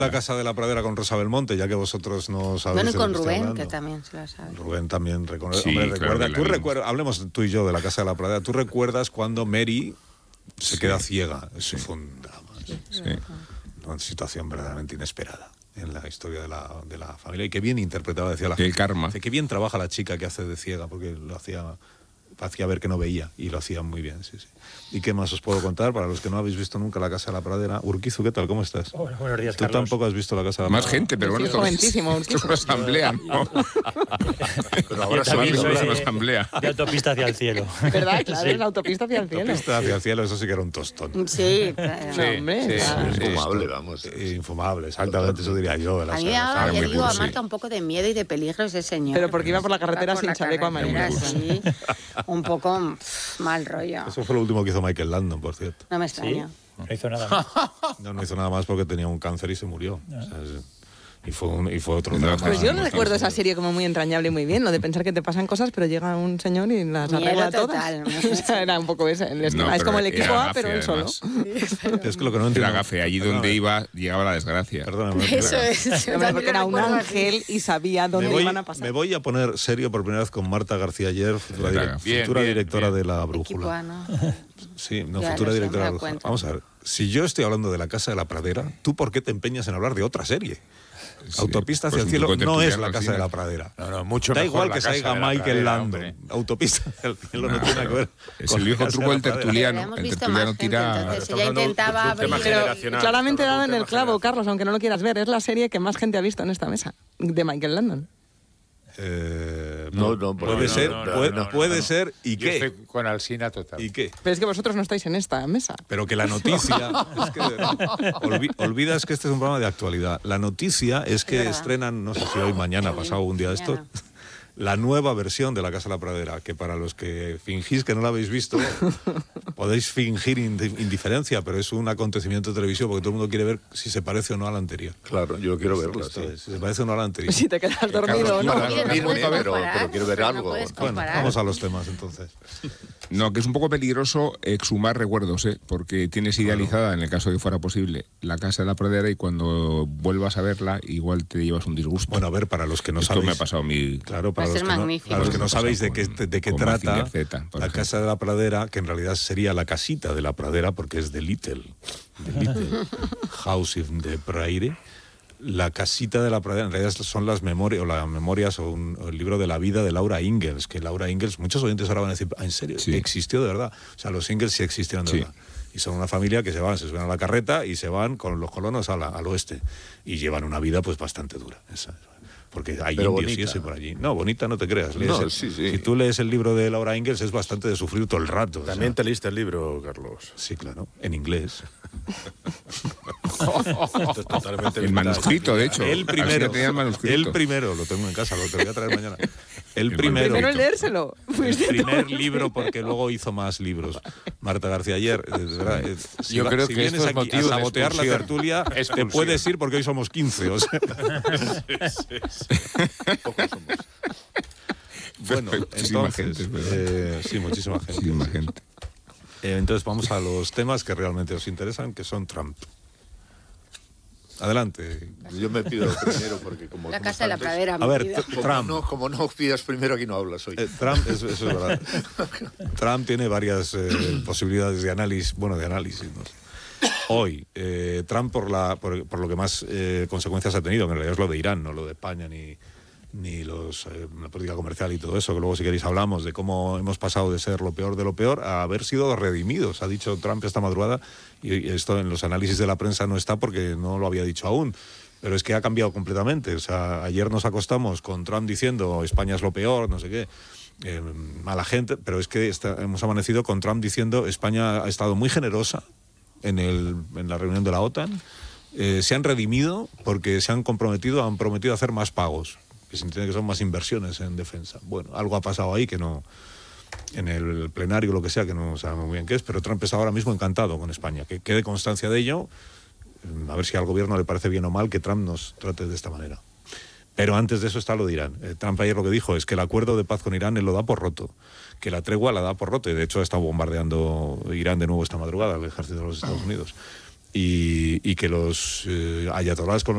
La Casa de la Pradera con Rosa Belmonte, ya que vosotros no sabéis. Bueno, y con de lo que estoy Rubén, hablando. que también se la sabe. Rubén también reconoce. Sí, Hombre, claro recuerda, que la tú vimos. recuerdas, hablemos tú y yo de la Casa de la Pradera. ¿Tú recuerdas cuando Mary se Sí. queda ciega? Eso Sí. fue un drama. Sí. Una situación verdaderamente inesperada en la historia de la familia. Y qué bien interpretada, decía la gente. El karma. Dice, qué bien trabaja la chica que hace de ciega, porque lo hacía ver que no veía, y lo hacía muy bien, sí. ¿Y qué más os puedo contar? Para los que no habéis visto nunca la Casa de la Pradera. Urquizu, ¿qué tal? ¿Cómo estás? Hola, buenos días, Tú Carlos. tampoco has visto la Casa de la Más Pradera. gente, pero bueno, Sí, joventísimo, esto es una asamblea, ¿no? Pero ahora se va a soy hacer una asamblea. de autopista hacia el cielo. ¿Verdad? Claro, es la autopista hacia el cielo. Autopista hacia el cielo, eso sí que era un tostón. Sí, No, hombre, está- Infumable, vamos. Infumable, exactamente, eso diría yo. A mí me daba, muy ya digo, a duro, sí. Marta un poco de miedo y de peligro ese señor. Pero porque iba por la carretera Iba por sin la chaleco carretera, amarillo. sí. Un poco mal rollo. Eso fue lo último que hizo Michael Landon, por cierto. No me ¿Sí? extraña. No hizo nada más. No hizo nada más porque tenía un cáncer y se murió. O sea, y fue otro No, drama. Pues yo no, recuerdo esa serie como muy entrañable y muy bien, lo de pensar que te pasan cosas, pero llega un señor y las Miedo arregla total. todas. O sea, era un poco ese el esquema. No, Es como el pero equipo era A, pero gafe, él solo. además. Es que lo que no Era entiendo... gafe, allí Perdóname, donde iba, llegaba la desgracia. Perdóname. Eso es. yo Hombre, también porque lo era un recuerdo así. ángel y sabía Me dónde voy, iban a pasar. me voy a poner serio por primera vez con Marta García Ayer, futura, Bien, futura bien, directora bien. de la Equipo Brújula. A, ¿no? Sí, no, Ya futura lo sé, directora de me la da Brújula. cuenta. Vamos a ver, si yo estoy hablando de la Casa de la Pradera, ¿tú por qué te empeñas en hablar de otra serie? Sí, Autopista hacia pues el un cielo poco no es tertuliano la al Casa final. de la Pradera. No, mucho Da mejor igual la que Casa salga de la Michael Pradera, Landon. hombre. Autopista hacia el cielo no No, tiene nada que ver. Es con el la viejo Casa de truco la del Pradera. tertuliano. Hemos El visto tertuliano más gente, tira... entonces Estamos ella hablando de un intentaba tema abrir... Pero generacional. claramente Estamos daban hablando de el un clavo, tema Carlos, aunque no lo quieras ver. Es la serie que más gente ha visto en esta mesa, de Michael Landon. Puede ser, puede ser, ¿y Yo qué? estoy con Alsina total. ¿Y qué? Pero es que vosotros no estáis en esta mesa. Pero que la noticia... es que, olvidas que este es un programa de actualidad. La noticia es que verdad. estrenan, no sé si hoy, mañana, pasado un día de esto, Mañana. la nueva versión de La Casa de la Pradera, que para los que fingís que no la habéis visto, podéis fingir indiferencia, pero es un acontecimiento televisivo porque todo el mundo quiere ver si se parece o no a la anterior. Claro, yo quiero verla. Esto sí. es, si se parece o no a la anterior. Si te quedas dormido o no. Carlos, Mire, no Mira, puedes pero comparar, quiero ver no algo. puedes Bueno, comparar. vamos a los temas entonces. No, que es un poco peligroso exhumar recuerdos, porque tienes idealizada, en el caso de que fuera posible, la Casa de la Pradera y cuando vuelvas a verla igual te llevas un disgusto. Bueno, a ver, para los que no Esto sabéis... me ha pasado a mí. Claro, para Va a los, ser que no, magnífico. para los que no Esto sabéis de pasa qué con trata Mazinger Z, por la ejemplo. Casa de la Pradera, que en realidad sería la casita de la Pradera, porque es de Little House in the Prairie. La casita de la Pradera, en realidad son las memorias o el libro de la vida de Laura Ingalls, que Laura Ingalls, muchos oyentes ahora van a decir, ¿en serio? Sí. ¿Existió de verdad? O sea, los Ingalls sí existieron de Sí. verdad. Y son una familia que se suben a la carreta y se van con los colonos al oeste. Y llevan una vida pues bastante dura. Porque hay Pero indios y bonita. eso por allí. No, bonita no te creas. Lees No, el- sí, sí. Si tú lees el libro de Laura Ingalls es bastante de sufrir todo el rato. o sea. También te leíste el libro, Carlos. Sí, claro, en inglés. Esto es totalmente El vital. manuscrito, de hecho. El Así primero, que tenía el manuscrito. lo tengo en casa, lo te voy a traer mañana. El El primero. Primero el leérselo. El Fuiste tú. primer libro, porque luego hizo más libros. Marta García Ayer, de verdad, Yo creo si que vienes esto es aquí a motivo de sabotear la expulsión. tertulia, te Expulsión. puedes ir porque hoy somos 15. O sea. Pocos somos. Bueno, Muchísima entonces, gente, es verdad. sí, muchísima gente. Muchísima gente. Entonces vamos a los temas que realmente os interesan, que son Trump. Adelante. Yo me pido primero porque como... La como Casa de la antes- Pradera. A ver, mi vida. Trump. Como no pidas primero, aquí no hablas hoy. Trump, eso es verdad. Trump tiene varias posibilidades de análisis, ¿no? Hoy, Trump por lo que más consecuencias ha tenido, que en realidad es lo de Irán, no lo de España ni la política comercial y todo eso, que luego si queréis hablamos de cómo hemos pasado de ser lo peor de lo peor a haber sido redimidos, ha dicho Trump esta madrugada, y esto en los análisis de la prensa no está porque no lo había dicho aún. Pero es que ha cambiado completamente. O sea, ayer nos acostamos con Trump diciendo España es lo peor, no sé qué, mala gente, pero es que hemos amanecido con Trump diciendo España ha estado muy generosa en la reunión de la OTAN, se han redimido porque han prometido a hacer más pagos, que se entiende que son más inversiones en defensa. Bueno, algo ha pasado ahí que no, en el plenario, lo que sea, que no sabemos muy bien qué es, pero Trump está ahora mismo encantado con España. Que quede constancia de ello, a ver si al gobierno le parece bien o mal que Trump nos trate de esta manera. Pero antes de eso está lo de Irán. Trump ayer lo que dijo es que el acuerdo de paz con Irán él lo da por roto, que la tregua la da por roto, y de hecho ha estado bombardeando Irán de nuevo esta madrugada, el ejército de los Estados Unidos, y que los ayatolás con